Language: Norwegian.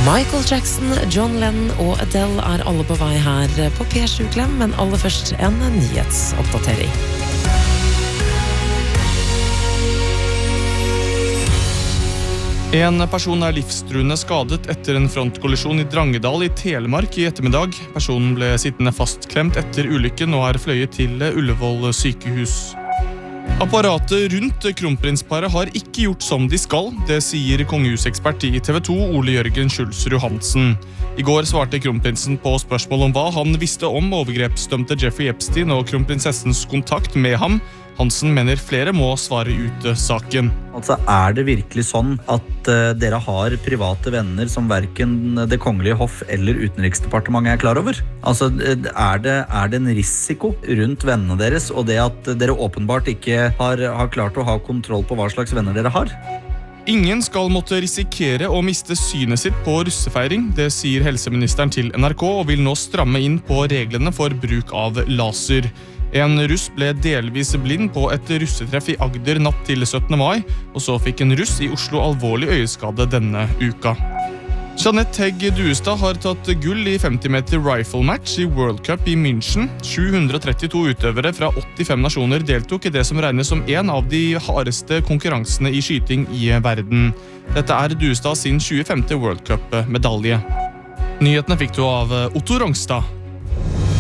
Michael Jackson, John Lennon og Adele alle på vei her på P7 Klem, men aller først en nyhetsoppdatering. En person livstruende skadet etter en frontkollisjon i Drangedal i Telemark i ettermiddag. Personen ble sittende fastklemt etter ulykken og fløyet til Ullevål sykehus. Apparatet rundt kronprinsparet har ikke gjort som de skal. Det sier kongehusekspert i TV 2, Ole Jørgen Schulzrud Hansen. I går svarte kronprinsen på spørsmål om hva han visste om overgrepsdømte Jeffrey Epstein og kronprinsessens kontakt med ham. Hansen mener flere må svare ut saken. Altså, det virkelig sånn at dere har private venner som hverken det kongelige hoff eller utenriksdepartementet klar over? Altså, det en risiko rundt vennene deres, og det at dere åpenbart ikke har klart å ha kontroll på hva slags venner dere har? Ingen skal måtte risikere å miste synet sitt på russefeiring. Det sier helseministeren til NRK og vil nå stramme inn på reglene for bruk av laser. En russ ble delvis blind på et russetreff i Agder natt til 17. mai, og så fikk en russ i Oslo alvorlig øyeskade denne uka. Jeanette Hegg Duestad har tatt gull i 50 meter rifle match i World Cup i München. 732 utøvere fra 85 nasjoner deltok i det som regnes som en av de hardeste konkurransene i skyting i verden. Dette Duestad sin 25. World Cup-medalje. Nyhetene fikk du av Otto Rongstad.